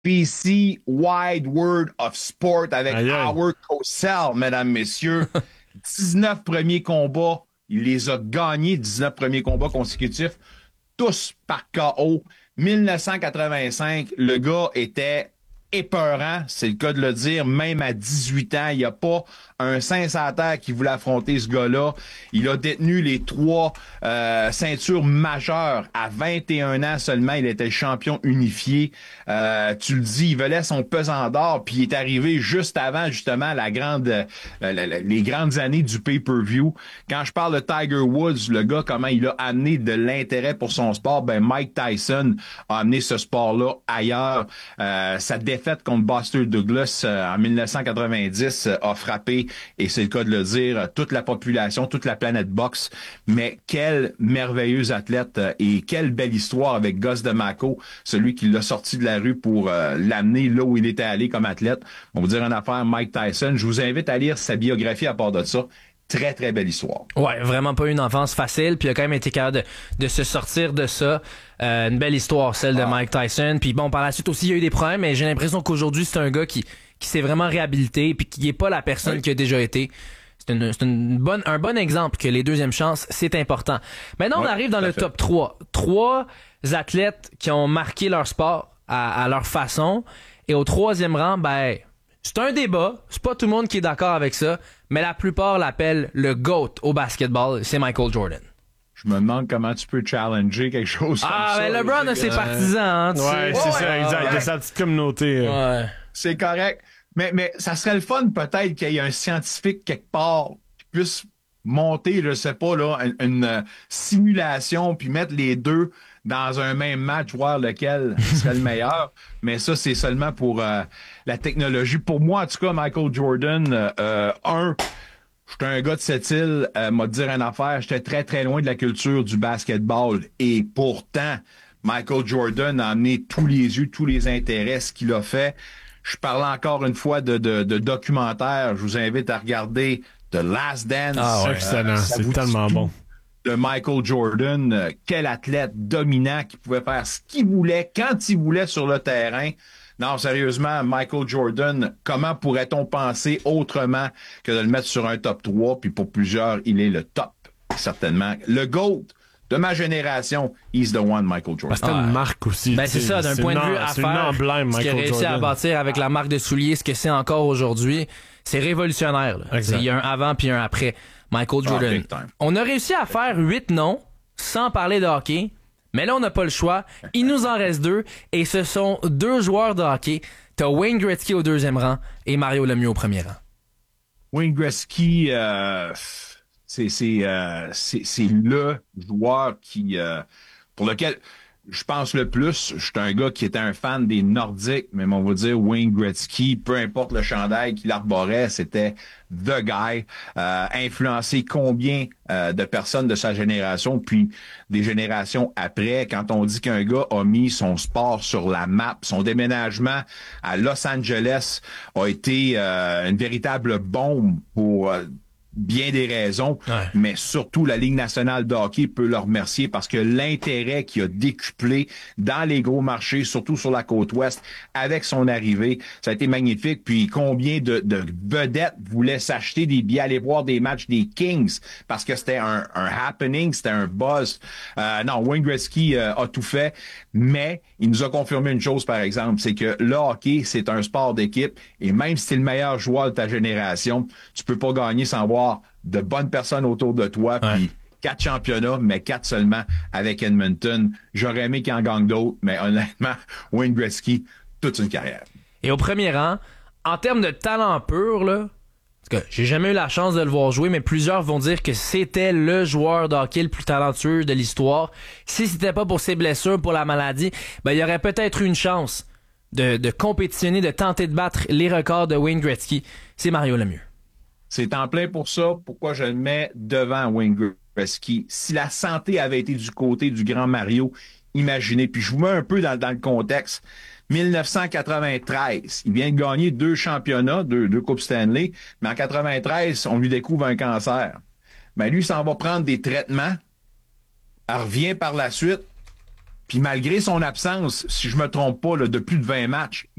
BC Wide World of Sport avec Aïe, aïe. Howard Cosell, mesdames, messieurs. 19 premiers combats. Il les a gagnés, 19 premiers combats consécutifs, tous par KO. 1985, le gars était épeurant, c'est le cas de le dire, même à 18 ans, il n'y a pas un saint sur la terre qui voulait affronter ce gars-là. Il a détenu les 3 ceintures majeures à 21 ans seulement. Il était champion unifié. Tu le dis, il volait son pesant d'or, puis il est arrivé juste avant, justement, les grandes années du pay-per-view. Quand je parle de Tiger Woods, le gars, comment il a amené de l'intérêt pour son sport, ben Mike Tyson a amené ce sport-là ailleurs. Sa défaite contre Buster Douglas en 1990 a frappé, et c'est le cas de le dire, toute la population, toute la planète boxe. Mais quel merveilleux athlète et quelle belle histoire avec Gus DeMaco, celui qui l'a sorti de la rue pour l'amener là où il était allé comme athlète. On va vous dire une affaire, Mike Tyson. Je vous invite à lire sa biographie à part de ça. Très, très belle histoire. Ouais, vraiment pas une enfance facile, puis il a quand même été capable de se sortir de ça. Une belle histoire, celle de Mike Tyson. Puis bon, par la suite aussi, il y a eu des problèmes, mais j'ai l'impression qu'aujourd'hui, c'est un gars qui s'est vraiment réhabilité, puis qui est pas la personne qui a déjà été. C'est un bon exemple que les deuxièmes chances, c'est important. Maintenant, on arrive dans le top 3. 3 athlètes qui ont marqué leur sport à leur façon. Et au 3e rang, ben, c'est un débat. C'est pas tout le monde qui est d'accord avec ça, mais la plupart l'appellent le GOAT au basketball. C'est Michael Jordan. Je me demande comment tu peux challenger quelque chose comme ça. Ah, ben LeBron a ses partisans, hein, tu Ouais, sais. c'est ça, exact. Il y a sa petite communauté. Ouais. C'est correct. Mais ça serait le fun peut-être qu'il y ait un scientifique quelque part qui puisse monter, je sais pas, là, une simulation puis mettre les deux dans un même match, voir lequel serait le meilleur. Mais ça, c'est seulement pour la technologie. Pour moi, en tout cas, Michael Jordan, j'étais un gars de cette île, m'a dire une affaire, j'étais très, très loin de la culture du basketball. Et pourtant, Michael Jordan a amené tous les yeux, tous les intérêts, ce qu'il a fait. Je parlais encore une fois de documentaire. Je vous invite à regarder The Last Dance. Ah ouais, excellent. C'est tellement bon. De Michael Jordan. Quel athlète dominant qui pouvait faire ce qu'il voulait, quand il voulait sur le terrain. Non, sérieusement, Michael Jordan, comment pourrait-on penser autrement que de le mettre sur un top 3? Puis pour plusieurs, il est le top, certainement. Le GOAT de ma génération, he's the one, Michael Jordan. C'était une marque aussi. Ben c'est ça, d'un point de vue c'est une affaires, emblème, ce qu'il a Michael réussi Jordan. à bâtir avec la marque de souliers, ce que c'est encore aujourd'hui, c'est révolutionnaire. Là. Il y a un avant puis un après Michael Jordan. Big time. On a réussi à faire 8 noms sans parler de hockey, mais là on n'a pas le choix. Il nous en reste 2 et ce sont 2 joueurs de hockey. T'as Wayne Gretzky au 2e rang et Mario Lemieux au 1er rang. Wayne Gretzky, c'est le joueur qui pour lequel je pense le plus. Je suis un gars qui était un fan des Nordiques, mais on va dire Wayne Gretzky, peu importe le chandail qu'il arborait, c'était the guy. Influencé combien de personnes de sa génération, puis des générations après, quand on dit qu'un gars a mis son sport sur la map, son déménagement à Los Angeles a été une véritable bombe pour bien des raisons, mais surtout la Ligue nationale de hockey peut le remercier parce que l'intérêt qui a décuplé dans les gros marchés, surtout sur la côte ouest, avec son arrivée, ça a été magnifique. Puis combien de vedettes voulaient s'acheter des billets, aller voir des matchs des Kings parce que c'était un happening, c'était un buzz. Non, Wayne Gretzky a tout fait, mais il nous a confirmé une chose, par exemple, c'est que le hockey, c'est un sport d'équipe et même si t'es le meilleur joueur de ta génération, tu peux pas gagner sans voir de bonnes personnes autour de toi, puis 4 championnats, mais 4 seulement avec Edmonton. J'aurais aimé qu'il en gagne d'autres, mais honnêtement, Wayne Gretzky, toute une carrière. Et au 1er rang, en termes de talent pur, là, parce que j'ai jamais eu la chance de le voir jouer, mais plusieurs vont dire que c'était le joueur de hockey le plus talentueux de l'histoire. Si c'était pas pour ses blessures, pour la maladie, ben il y aurait peut-être eu une chance de compétitionner, de tenter de battre les records de Wayne Gretzky. C'est Mario Lemieux. C'est en plein pour ça. Pourquoi je le mets devant Wayne Gretzky? Si la santé avait été du côté du grand Mario, imaginez. Puis je vous mets un peu dans le contexte. 1993, il vient de gagner 2 championnats, deux Coupes Stanley, mais en 93, on lui découvre un cancer. Ben lui, il s'en va prendre des traitements. Elle revient par la suite. Puis malgré son absence, si je me trompe pas, là, de plus de 20 matchs,